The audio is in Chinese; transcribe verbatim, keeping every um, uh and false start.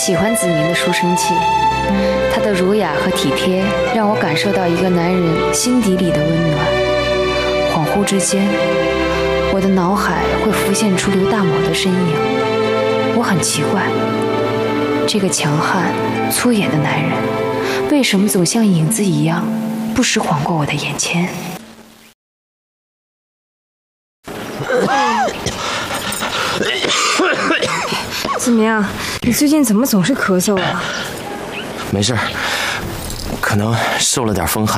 喜欢子明的书生气，他的儒雅和体贴让我感受到一个男人心底里的温暖。恍惚之间，我的脑海会浮现出刘大某的身影。我很奇怪，这个强悍粗野的男人为什么总像影子一样不时晃过我的眼前。 子明，你最近怎么总是咳嗽啊？ 没事，可能受了点风寒。